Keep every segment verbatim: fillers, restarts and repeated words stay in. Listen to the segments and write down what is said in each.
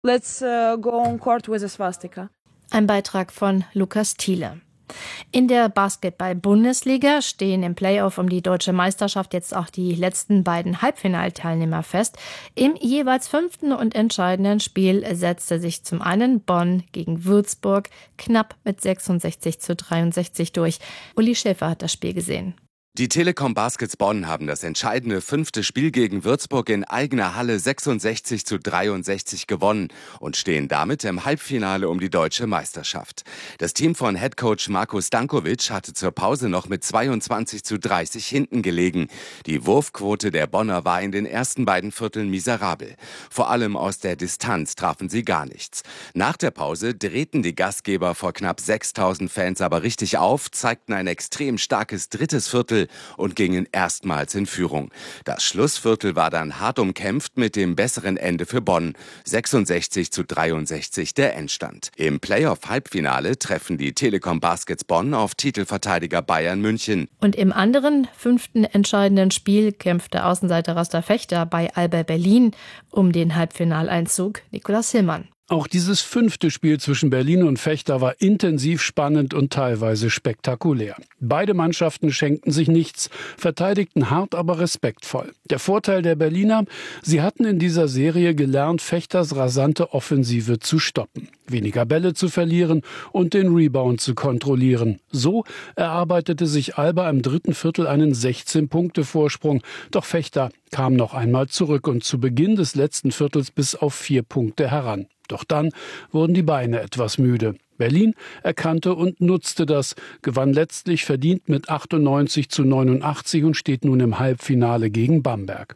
Let's uh, go on court with a swastika. Ein Beitrag von Lukas Thiele. In der Basketball-Bundesliga stehen im Playoff um die deutsche Meisterschaft jetzt auch die letzten beiden Halbfinalteilnehmer fest. Im jeweils fünften und entscheidenden Spiel setzte sich zum einen Bonn gegen Würzburg knapp mit sechsundsechzig zu dreiundsechzig durch. Uli Schäfer hat das Spiel gesehen. Die Telekom Baskets Bonn haben das entscheidende fünfte Spiel gegen Würzburg in eigener Halle sechsundsechzig zu dreiundsechzig gewonnen und stehen damit im Halbfinale um die deutsche Meisterschaft. Das Team von Headcoach Marko Stankovic hatte zur Pause noch mit zweiundzwanzig zu dreißig hinten gelegen. Die Wurfquote der Bonner war in den ersten beiden Vierteln miserabel. Vor allem aus der Distanz trafen sie gar nichts. Nach der Pause drehten die Gastgeber vor knapp sechstausend Fans aber richtig auf, zeigten ein extrem starkes drittes Viertel und gingen erstmals in Führung. Das Schlussviertel war dann hart umkämpft mit dem besseren Ende für Bonn. sechsundsechzig zu dreiundsechzig der Endstand. Im Playoff-Halbfinale treffen die Telekom Baskets Bonn auf Titelverteidiger Bayern München. Und im anderen, fünften entscheidenden Spiel kämpfte Außenseiter Rasta Fechter bei Alba Berlin um den Halbfinaleinzug. Nikolaus Hillmann. Auch dieses fünfte Spiel zwischen Berlin und Fechter war intensiv spannend und teilweise spektakulär. Beide Mannschaften schenkten sich nichts, verteidigten hart, aber respektvoll. Der Vorteil der Berliner: sie hatten in dieser Serie gelernt, Fechters rasante Offensive zu stoppen, weniger Bälle zu verlieren und den Rebound zu kontrollieren. So erarbeitete sich Alba im dritten Viertel einen sechzehn-Punkte-Vorsprung. Doch Fechter kam noch einmal zurück und zu Beginn des letzten Viertels bis auf vier Punkte heran. Doch dann wurden die Beine etwas müde. Berlin erkannte und nutzte das, gewann letztlich verdient mit achtundneunzig zu neunundachtzig und steht nun im Halbfinale gegen Bamberg.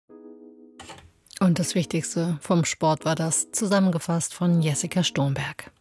Und das Wichtigste vom Sport war das, zusammengefasst von Jessica Sturmberg.